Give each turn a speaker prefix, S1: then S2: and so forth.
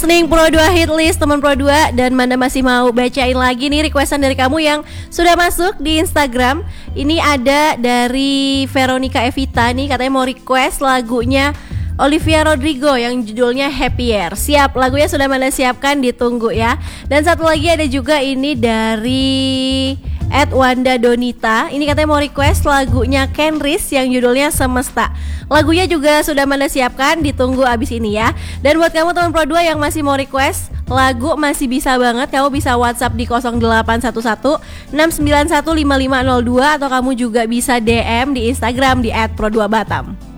S1: Listening Pro 2 Hit List teman Pro 2. Dan Manda masih mau bacain lagi nih requestan dari kamu yang sudah masuk di Instagram. Ini ada dari Veronica Evita nih, katanya mau request lagunya Olivia Rodrigo yang judulnya Happier. Siap, lagunya sudah Manda siapkan, ditunggu ya. Dan satu lagi ada juga ini dari Wanda Donita. Ini katanya mau request lagunya Kenris yang judulnya Semesta. Lagunya juga sudah Manda siapkan, ditunggu abis ini ya. Dan buat kamu teman Pro 2 yang masih mau request lagu, masih bisa banget. Kamu bisa WhatsApp di 0811 691 5502 atau kamu juga bisa DM di Instagram di @pro2batam.